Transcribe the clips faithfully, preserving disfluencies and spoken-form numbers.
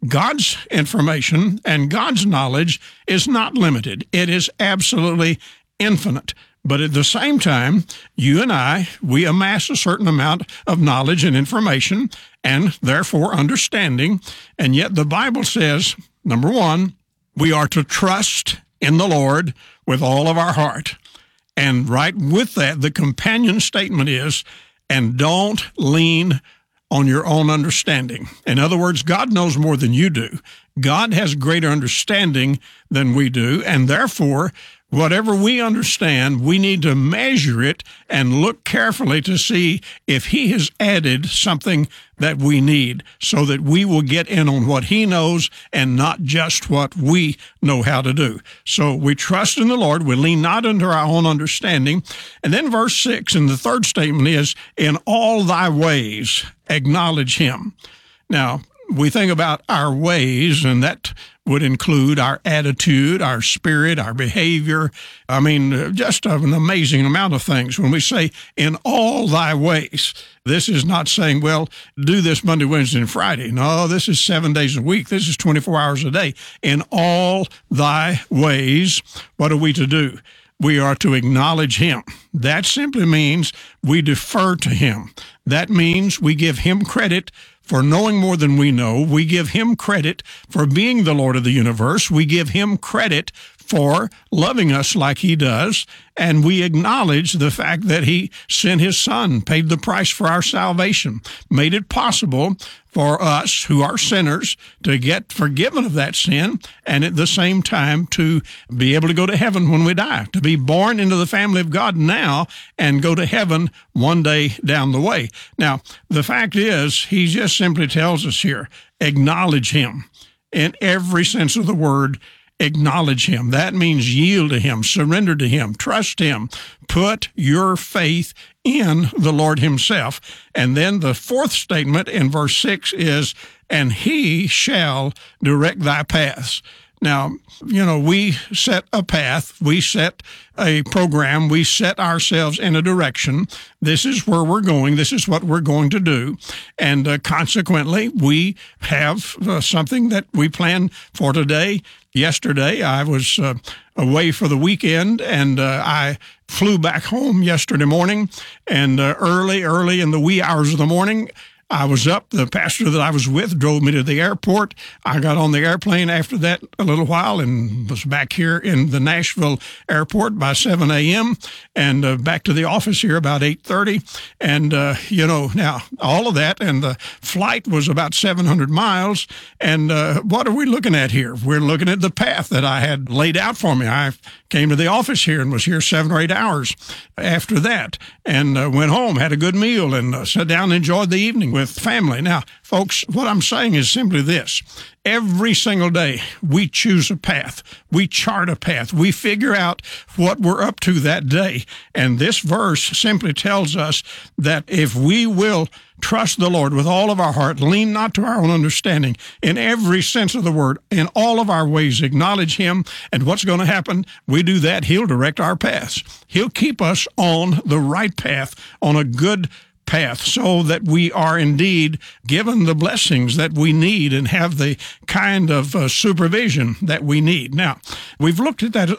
God's information and God's knowledge is not limited. It is absolutely infinite. But at the same time, you and I, we amass a certain amount of knowledge and information and therefore understanding. And yet the Bible says, number one, we are to trust in the Lord with all of our heart. And right with that, the companion statement is, and don't lean on your own understanding. In other words, God knows more than you do. God has greater understanding than we do, and therefore, whatever we understand, we need to measure it and look carefully to see if He has added something that we need so that we will get in on what He knows and not just what we know how to do. So we trust in the Lord. We lean not unto our own understanding. And then verse six in the third statement is, in all thy ways acknowledge Him. Now, we think about our ways, and that would include our attitude, our spirit, our behavior. I mean, just an amazing amount of things. When we say, in all thy ways, this is not saying, well, do this Monday, Wednesday, and Friday. No, this is seven days a week. This is twenty-four hours a day. In all thy ways, what are we to do? We are to acknowledge Him. That simply means we defer to Him. That means we give Him credit for knowing more than we know. We give Him credit for being the Lord of the universe. We give Him credit for loving us like He does, and we acknowledge the fact that He sent His Son, paid the price for our salvation, made it possible for us who are sinners to get forgiven of that sin, and at the same time to be able to go to heaven when we die, to be born into the family of God now and go to heaven one day down the way. Now, the fact is, He just simply tells us here, acknowledge Him in every sense of the word. Acknowledge Him. That means yield to Him, surrender to Him, trust Him, put your faith in the Lord Himself. And then the fourth statement in verse six is, and He shall direct thy paths. Now, you know, we set a path, we set a program, we set ourselves in a direction. This is where we're going. This is what we're going to do. And uh, consequently, we have uh, something that we plan for today. Yesterday, I was uh, away for the weekend, and uh, I flew back home yesterday morning, and uh, early, early in the wee hours of the morning, I was up. The pastor that I was with drove me to the airport. I got on the airplane after that a little while and was back here in the Nashville airport by seven a.m. and uh, back to the office here about eight thirty. And, uh, you know, now all of that, and the flight was about seven hundred miles. And uh, what are we looking at here? We're looking at the path that I had laid out for me. I came to the office here and was here seven or eight hours after that, and uh, went home, had a good meal, and uh, sat down and enjoyed the evening with family. Now, folks, what I'm saying is simply this. Every single day, we choose a path. We chart a path. We figure out what we're up to that day. And this verse simply tells us that if we will trust the Lord with all of our heart, lean not to our own understanding, in every sense of the word, in all of our ways, acknowledge Him, and what's going to happen? We do that, He'll direct our paths. He'll keep us on the right path, on a good path, so that we are indeed given the blessings that we need and have the kind of uh, supervision that we need. Now, we've looked at that.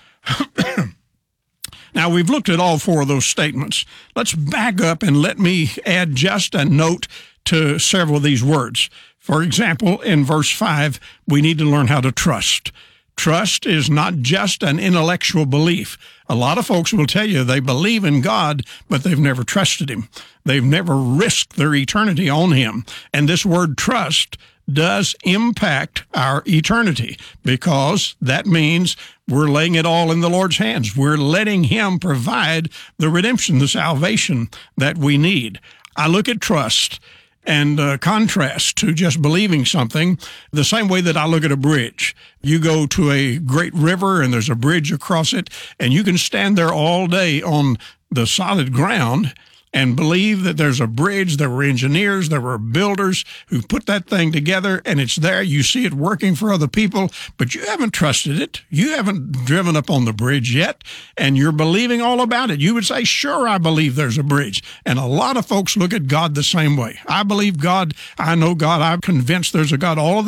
Now, we've looked at all four of those statements. Let's back up and let me add just a note to several of these words. For example, in verse five, we need to learn how to trust. Trust is not just an intellectual belief. A lot of folks will tell you they believe in God, but they've never trusted Him. They've never risked their eternity on Him. And this word trust does impact our eternity, because that means we're laying it all in the Lord's hands. We're letting Him provide the redemption, the salvation that we need. I look at trust and uh, contrast to just believing something the same way that I look at a bridge. You go to a great river and there's a bridge across it, and you can stand there all day on the solid ground and believe that there's a bridge. There were engineers, there were builders who put that thing together, and it's there. You see it working for other people, but you haven't trusted it. You haven't driven up on the bridge yet, and you're believing all about it. You would say, sure, I believe there's a bridge. And a lot of folks look at God the same way. I believe God. I know God. I'm convinced there's a God. All of